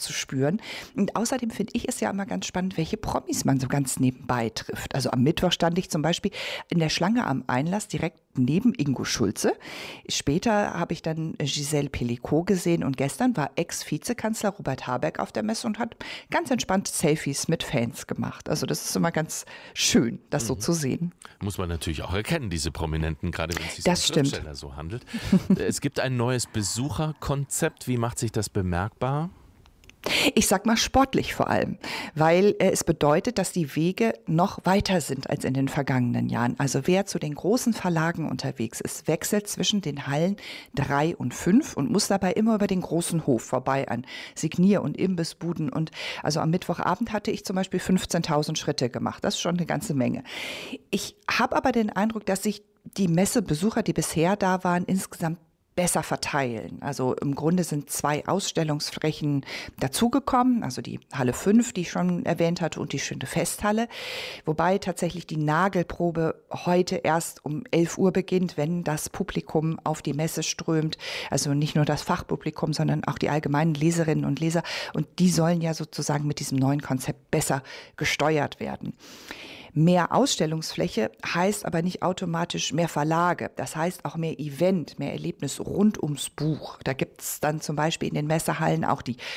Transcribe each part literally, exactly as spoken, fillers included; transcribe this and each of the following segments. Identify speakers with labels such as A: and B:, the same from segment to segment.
A: aufzuspüren. Und außerdem finde ich es ja immer ganz spannend, welche Promis man so ganz nebenbei trifft. Also am Mittwoch stand ich zum Beispiel in der Schlange am Einlass direkt neben Ingo Schulze. Später habe ich dann Giselle Pelicot gesehen und gestern war Ex-Vizekanzler Robert Habeck auf der Messe und hat ganz entspannt Selfies mit Fans gemacht. Also das ist immer ganz schön, das mhm. so zu sehen.
B: Muss man natürlich auch erkennen, diese Prominenten, gerade wenn es sich
A: das
B: um Schriftsteller so handelt. Es gibt ein neues Besucherkonzept. Wie macht sich das bemerkbar?
A: Ich sag mal sportlich vor allem, weil äh, es bedeutet, dass die Wege noch weiter sind als in den vergangenen Jahren. Also wer zu den großen Verlagen unterwegs ist, wechselt zwischen den Hallen drei und fünf und muss dabei immer über den großen Hof vorbei an Signier- und Imbissbuden. Und also am Mittwochabend hatte ich zum Beispiel fünfzehntausend Schritte gemacht. Das ist schon eine ganze Menge. Ich habe aber den Eindruck, dass sich die Messebesucher, die bisher da waren, insgesamt besser verteilen. Also im Grunde sind zwei Ausstellungsflächen dazugekommen, also die Halle fünf, die ich schon erwähnt hatte, und die schöne Festhalle, wobei tatsächlich die Nagelprobe heute erst um elf Uhr beginnt, wenn das Publikum auf die Messe strömt, also nicht nur das Fachpublikum, sondern auch die allgemeinen Leserinnen und Leser, und die sollen ja sozusagen mit diesem neuen Konzept besser gesteuert werden. Mehr Ausstellungsfläche heißt aber nicht automatisch mehr Verlage. Das heißt auch mehr Event, mehr Erlebnis rund ums Buch. Da gibt es dann zum Beispiel in den Messehallen auch die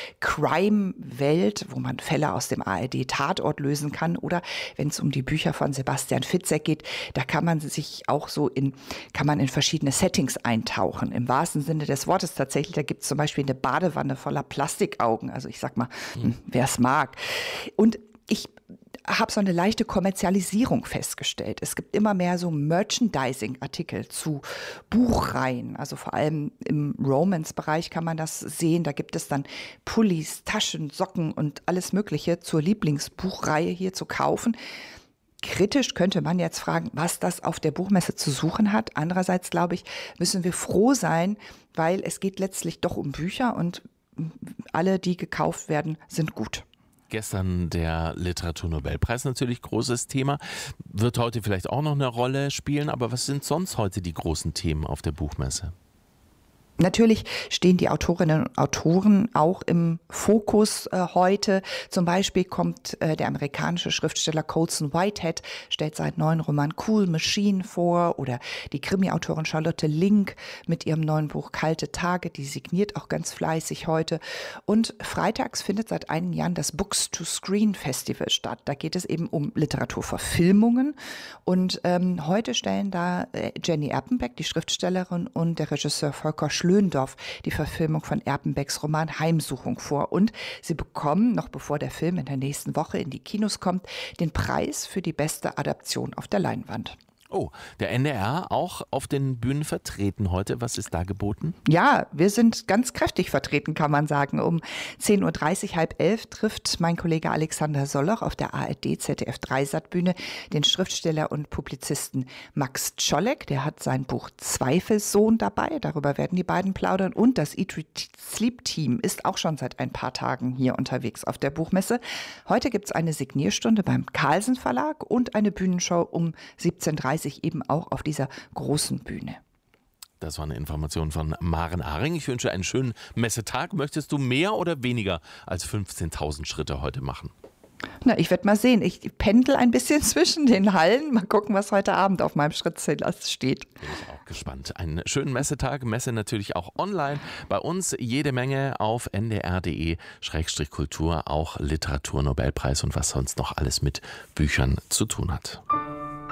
A: Crime-Welt, wo man Fälle aus dem A R D-Tatort lösen kann. Oder wenn es um die Bücher von Sebastian Fitzek geht, da kann man sich auch so in, kann man in verschiedene Settings eintauchen. Im wahrsten Sinne des Wortes tatsächlich. Da gibt es zum Beispiel eine Badewanne voller Plastikaugen. Also ich sag mal, mhm. wer es mag. Und ich habe so eine leichte Kommerzialisierung festgestellt. Es gibt immer mehr so Merchandising-Artikel zu Buchreihen. Also vor allem im Romance-Bereich kann man das sehen. Da gibt es dann Pullis, Taschen, Socken und alles Mögliche zur Lieblingsbuchreihe hier zu kaufen. Kritisch könnte man jetzt fragen, was das auf der Buchmesse zu suchen hat. Andererseits, glaube ich, müssen wir froh sein, weil es geht letztlich doch um Bücher und alle, die gekauft werden, sind gut.
B: Gestern der Literaturnobelpreis, natürlich großes Thema, wird heute vielleicht auch noch eine Rolle spielen, aber was sind sonst heute die großen Themen auf der Buchmesse?
A: Natürlich stehen die Autorinnen und Autoren auch im Fokus äh, heute. Zum Beispiel kommt äh, der amerikanische Schriftsteller Colson Whitehead, stellt seinen neuen Roman Cool Machine vor, oder die Krimi-Autorin Charlotte Link mit ihrem neuen Buch Kalte Tage, die signiert auch ganz fleißig heute. Und freitags findet seit einigen Jahren das Books to Screen Festival statt. Da geht es eben um Literaturverfilmungen. Und ähm, heute stellen da äh, Jenny Erpenbeck, die Schriftstellerin, und der Regisseur Volker Schlöndorff die Verfilmung von Erpenbecks Roman Heimsuchung vor. Und sie bekommen, noch bevor der Film in der nächsten Woche in die Kinos kommt, den Preis für die beste Adaption auf der Leinwand.
B: Oh, der N D R auch auf den Bühnen vertreten heute. Was ist da geboten?
A: Ja, wir sind ganz kräftig vertreten, kann man sagen. Um zehn Uhr dreißig, halb elf trifft mein Kollege Alexander Solloch auf der A R D Z D F drei Sat-Bühne den Schriftsteller und Publizisten Max Czolek. Der hat sein Buch Zweifelssohn dabei. Darüber werden die beiden plaudern. Und das Eat, Read, Sleep Team ist auch schon seit ein paar Tagen hier unterwegs auf der Buchmesse. Heute gibt es eine Signierstunde beim Carlsen Verlag und eine Bühnenshow um siebzehn Uhr dreißig eben auch auf dieser großen Bühne.
B: Das war eine Information von Maren Aring. Ich wünsche einen schönen Messetag. Möchtest du mehr oder weniger als fünfzehntausend Schritte heute machen?
A: Na, ich werde mal sehen. Ich pendel ein bisschen zwischen den Hallen. Mal gucken, was heute Abend auf meinem Schrittzähler steht.
B: Bin ich auch gespannt. Einen schönen Messetag. Messe natürlich auch online. Bei uns jede Menge auf n d r punkt d e Schrägstrich Kultur. Auch Literaturnobelpreis und was sonst noch alles mit Büchern zu tun hat.